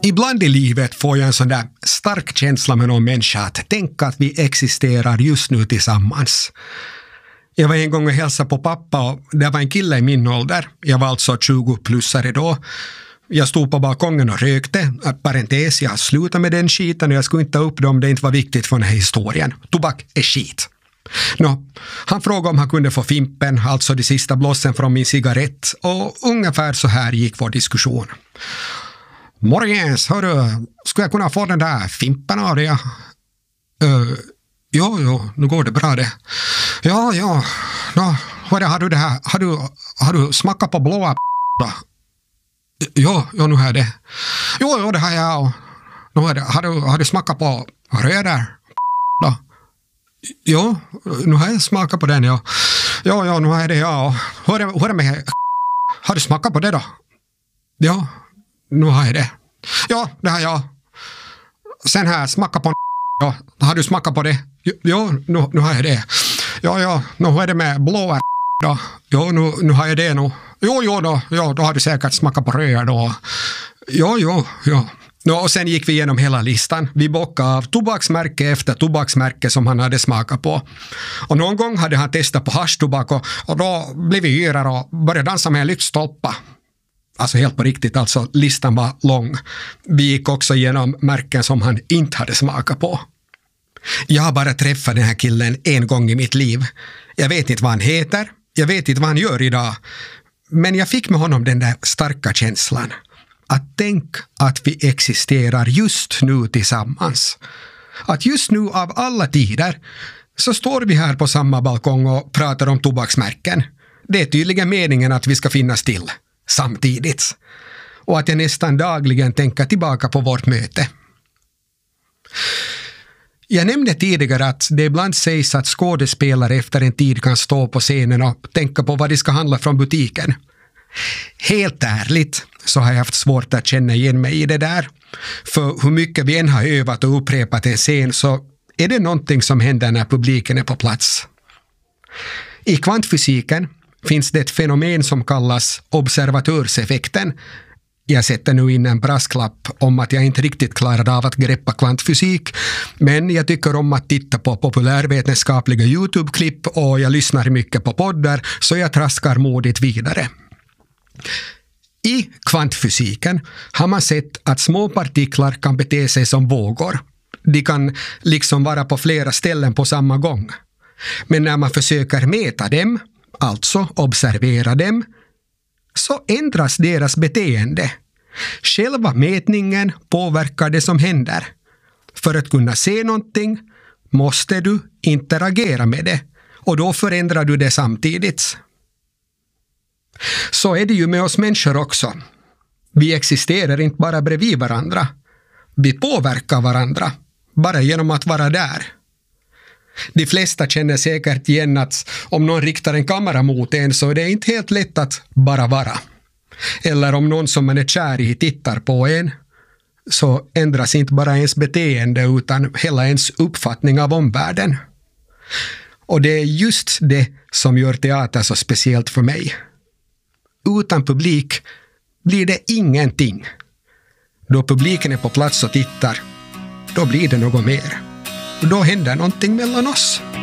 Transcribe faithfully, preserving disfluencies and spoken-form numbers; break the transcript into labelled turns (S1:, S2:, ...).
S1: Ibland i livet får jag en sån där stark känsla med någon människa att tänka att vi existerar just nu tillsammans. Jag var en gång och hälsade på pappa och det var en kille i min ålder. Jag var alltså tjugo-plussare då. Jag stod på balkongen och rökte. Parentes, jag slutade med den skiten och jag skulle inte ta upp det om det inte var viktigt för den här historien. Tobak är skit. Nå, han frågade om han kunde få fimpen, alltså de sista blossen från min cigarett. Och ungefär så här gick vår diskussion. Morgens, hörru, skulle jag kunna få den där fimpen av dig? Uh, ja, ja, nu går det bra det. Ja, ja, no, hörru, har du det här, har du, har du smakat på blåa p***? Ja, ja, nu har jag det. Jo, jo, det har jag. Nu har, det. Har, du, har du smakat på röder? Då? Ja, nu har jag smakat på den, ja. Ja, ja, nu har jag det, ja. Hör, hör med, har du smakat på det då? Ja, nu har jag det. Ja, det har jag. Sen har jag smakat på ja, har du smakat på det? Ja, nu, nu har jag det. Ja, ja, nu har det med blåa då. Ja, nu, nu har jag det nu. Jo, jo då, ja, då har du säkert smakat på röd då. Ja, ja, ja. No, och sen gick vi igenom hela listan. Vi bockade av tobaksmärke efter tobaksmärke som han hade smakat på. Och någon gång hade han testat på haschtobak och, och då blev vi yrar och började dansa med en lyktstolpa. Alltså helt på riktigt, alltså listan var lång. Vi gick också igenom märken som han inte hade smakat på. Jag har bara träffat den här killen en gång i mitt liv. Jag vet inte vad han heter. Jag vet inte vad han gör idag. Men jag fick med honom den där starka känslan. Att tänk att vi existerar just nu tillsammans. Att just nu av alla tider så står vi här på samma balkong och pratar om tobaksmärken. Det är tydligen meningen att vi ska finnas till samtidigt. Och att jag nästan dagligen tänker tillbaka på vårt möte. Jag nämnde tidigare att det ibland sägs att skådespelare efter en tid kan stå på scenen och tänka på vad de ska handla från butiken. Helt ärligt så har jag haft svårt att känna igen mig i det där. För hur mycket vi än har övat och upprepat en scen så är det någonting som händer när publiken är på plats. I kvantfysiken finns det ett fenomen som kallas observatörseffekten. Jag sätter nu in en brasklapp om att jag inte riktigt klarade av att greppa kvantfysik, men jag tycker om att titta på populärvetenskapliga YouTube-klipp och jag lyssnar mycket på poddar så jag traskar modigt vidare. I kvantfysiken har man sett att små partiklar kan bete sig som vågor. De kan liksom vara på flera ställen på samma gång. Men när man försöker mäta dem, alltså observera dem, så ändras deras beteende. Själva mätningen påverkar det som händer. För att kunna se någonting måste du interagera med det. Och då förändrar du det samtidigt. Så är det ju med oss människor också. Vi existerar inte bara bredvid varandra. Vi påverkar varandra. Bara genom att vara där. De flesta känner säkert igen att om någon riktar en kamera mot en så är det inte helt lätt att bara vara. Eller om någon som man är kär i tittar på en så ändras inte bara ens beteende utan hela ens uppfattning av omvärlden. Och det är just det som gör teater så speciellt för mig. Utan publik blir det ingenting. Då publiken är på plats och tittar, då blir det något mer. Då händer någonting mellan oss.